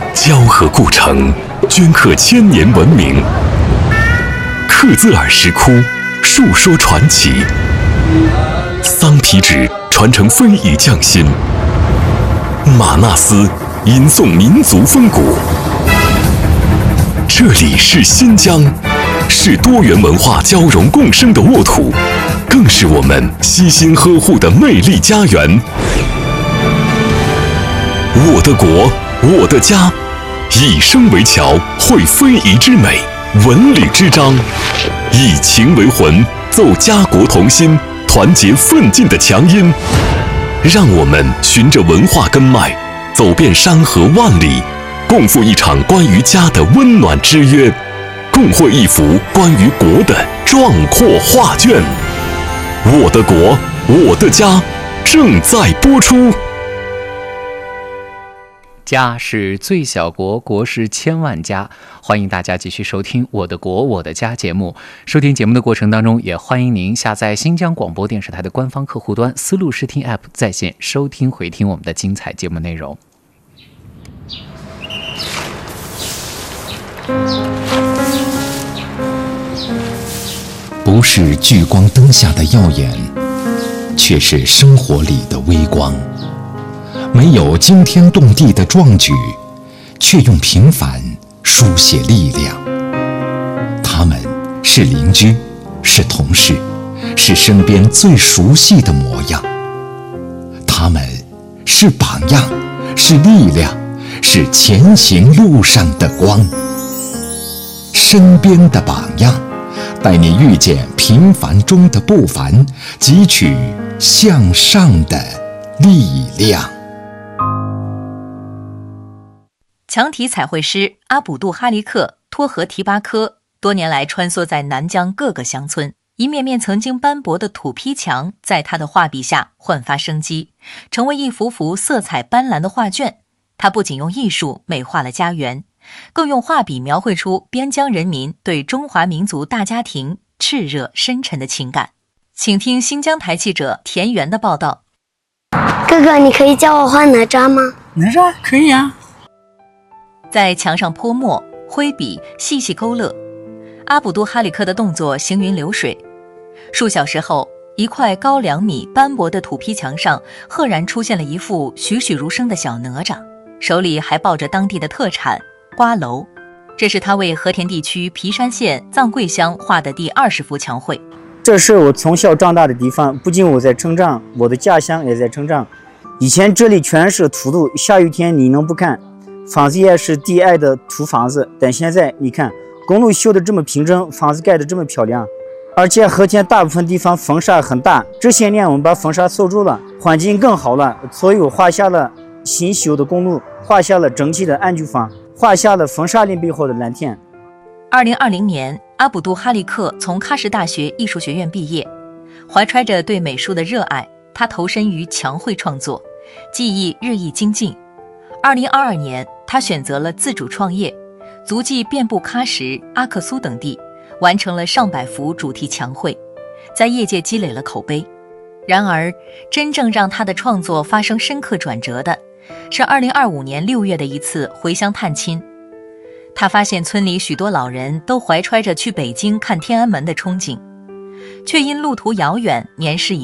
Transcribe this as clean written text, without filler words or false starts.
交河故城，镌刻千年文明；克孜尔石窟，述说传奇；桑皮纸传承非遗匠心；玛纳斯吟诵民族风骨。这里是新疆，是多元文化交融共生的沃土，更是我们悉心呵护的魅力家园。我的国，我的家，以声为桥，绘非遗之美，文旅之章，以情为魂，奏家国同心，团结奋进的强音。让我们循着文化根脉，走遍山河万里，共赴一场关于家的温暖之约，共绘一幅关于国的壮阔画卷。我的国，我的家，正在播出。 家是最小国，国是千万家。欢迎大家继续收听《我的国我的家》节目。收听节目的过程当中，也欢迎您下载新疆广播电视台的官方客户端思路视听 App， 在线收听回听我们的精彩节目内容。 不是聚光灯下的耀眼，却是生活里的微光。没有惊天动地的壮举，却用平凡书写力量。他们是邻居，是同事，是身边最熟悉的模样。他们是榜样，是力量，是前行路上的光。身边的榜样，带你遇见平凡中的不凡，汲取向上的力量。 强体彩绘师阿卜杜哈里克·托合提巴科多年来穿梭在南疆各个乡村，一面面曾经斑驳的土坯墙在他的画笔下焕发生机，成为一幅幅色彩斑斓的画卷。他不仅用艺术美化了家园，更用画笔描绘出边疆人民对中华民族大家庭炽热深沉的情感。请听新疆台记者田园的报道。 哥哥，你可以教我画哪吒吗？ 哪吒可以啊。 在墙上泼墨挥笔细细勾勒，阿卜杜哈里克的动作行云流水。数小时后，一块高2米斑驳的土坯墙上赫然出现了一副栩栩如生的小哪吒，手里还抱着当地的特产瓜蒌。这是他为和田地区皮山县藏贵乡画的第20幅墙绘。 这是我从小长大的地方，不仅我在成长，我的家乡也在成长。以前这里全是土路，下雨天你能不看？房子也是低矮的土房子，但现在你看，公路修得这么平整，房子盖得这么漂亮，而且和田大部分地方风沙很大。这些年我们把风沙锁住了，环境更好了，所以我画下了新修的公路，画下了整齐的安居房，画下了风沙林背后的蓝天。 2020年，阿卜杜哈里克从喀什大学艺术学院毕业，怀揣着对美术的热爱，他投身于墙绘创作，技艺日益精进。2022年，他选择了自主创业，足迹遍布喀什、阿克苏等地，完成了上百幅主题墙绘，在业界积累了口碑。然而，真正让他的创作发生深刻转折的，是2025年6月的一次回乡探亲。他发现村里许多老人都怀揣着去北京看天安门的憧憬，却因路途遥远，年事已